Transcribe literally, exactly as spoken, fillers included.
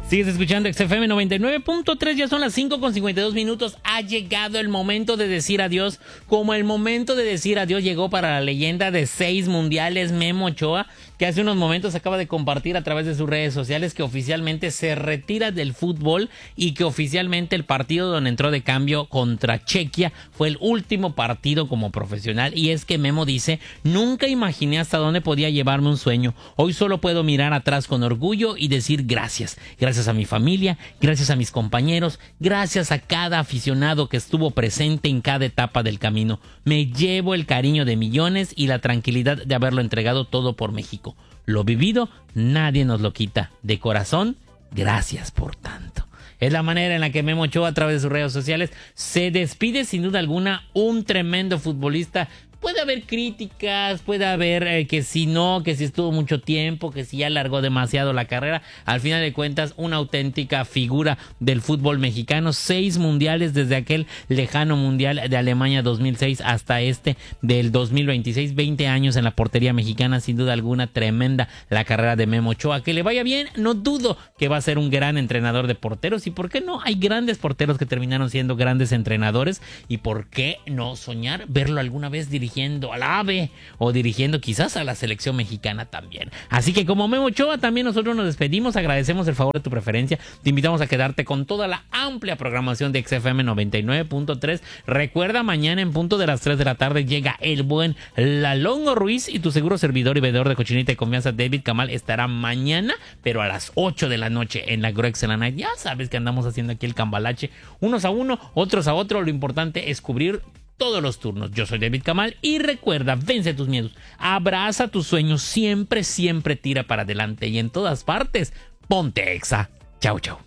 Sigues escuchando X F M noventa y nueve punto tres, ya son las cinco con cincuenta y dos minutos. Ha llegado el momento de decir adiós, como el momento de decir adiós llegó para la leyenda de seis mundiales, Memo Ochoa, que hace unos momentos acaba de compartir a través de sus redes sociales que oficialmente se retira del fútbol y que oficialmente el partido donde entró de cambio contra Chequia fue el último partido como profesional. Y es que Memo dice: nunca imaginé hasta dónde podía llevarme un sueño. Hoy solo puedo mirar atrás con orgullo y decir gracias. Gracias a mi familia, gracias a mis compañeros, gracias a cada aficionado que estuvo presente en cada etapa del camino. Me llevo el cariño de millones y la tranquilidad de haberlo entregado todo por México. Lo vivido, nadie nos lo quita. De corazón, gracias por tanto. Es la manera en la que Memo Ochoa, a través de sus redes sociales, se despide sin duda alguna, un tremendo futbolista. Puede haber críticas, puede haber eh, que si no, que si estuvo mucho tiempo, que si ya alargó demasiado la carrera. Al final de cuentas, una auténtica figura del fútbol mexicano. Seis mundiales desde aquel lejano mundial de Alemania dos mil seis hasta este del dos mil veintiséis. veinte años en la portería mexicana, sin duda alguna, tremenda la carrera de Memo Ochoa. Que le vaya bien, no dudo que va a ser un gran entrenador de porteros. Y por qué no, hay grandes porteros que terminaron siendo grandes entrenadores. Y por qué no soñar verlo alguna vez dirigiendo dirigiendo al AVE o dirigiendo quizás a la selección mexicana también. Así que como Memo Ochoa, también nosotros nos despedimos, agradecemos el favor de tu preferencia, te invitamos a quedarte con toda la amplia programación de X F M noventa y nueve punto tres. Recuerda, mañana en punto de las tres de la tarde llega el buen Lalongo Ruiz y tu seguro servidor y vendedor de cochinita de confianza David Kamal estará mañana, pero a las ocho de la noche en la Groexela Night. Ya sabes que andamos haciendo aquí el cambalache, unos a uno, otros a otro. Lo importante es cubrir todos los turnos. Yo soy David Kamal y recuerda, vence tus miedos, abraza tus sueños, siempre, siempre tira para adelante y en todas partes, ponte Exa. Chau, chau.